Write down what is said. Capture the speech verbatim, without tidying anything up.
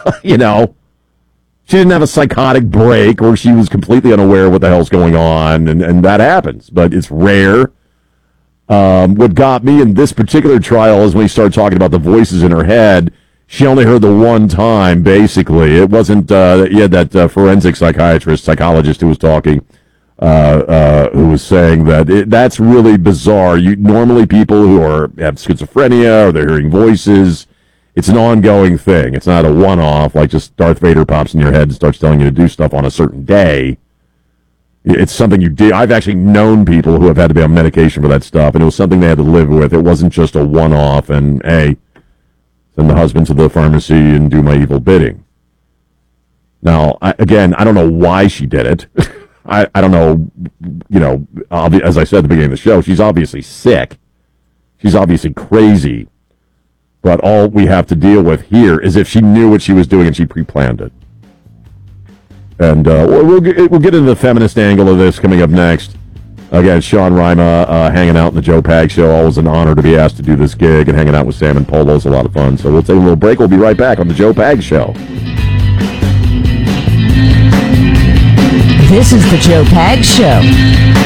you know, she didn't have a psychotic break or she was completely unaware of what the hell's going on, and, and that happens, but it's rare. Um, what got me in this particular trial is when he started talking about the voices in her head. She only heard the one time, basically. It wasn't, uh, yeah, that uh, forensic psychiatrist, psychologist who was talking, uh, uh, who was saying that it, that's really bizarre. You normally people who are have schizophrenia or they're hearing voices, it's an ongoing thing. It's not a one-off, like just Darth Vader pops in your head and starts telling you to do stuff on a certain day. It's something you do. I've actually known people who have had to be on medication for that stuff, and it was something they had to live with. It wasn't just a one-off, and, hey, send the husband to the pharmacy and do my evil bidding. Now, I, again, I don't know why she did it. I, I don't know, you know, obvi- as I said at the beginning of the show, she's obviously sick. She's obviously crazy. But all we have to deal with here is if she knew what she was doing and she pre-planned it. And uh, we'll, we'll, get, we'll get into the feminist angle of this coming up next. Again, Sean Rima uh, hanging out in the Joe Pag Show. Always an honor to be asked to do this gig, and hanging out with Sam and Polo is a lot of fun. So we'll take a little break. We'll be right back on the Joe Pag Show. This is the Joe Pag Show.